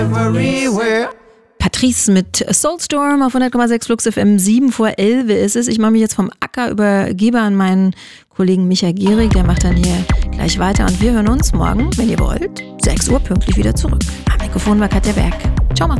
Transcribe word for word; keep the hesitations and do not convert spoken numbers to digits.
Everywhere. Patrice mit Soulstorm auf hundert Komma sechs Flux F M. Sieben vor elf ist es. Ich mache mich jetzt vom Acker, übergebe an meinen Kollegen Micha Gierig. Der macht dann hier gleich weiter. Und wir hören uns morgen, wenn ihr wollt, sechs Uhr pünktlich wieder zurück. Am Mikrofon war Katja Berg. Ciao mal.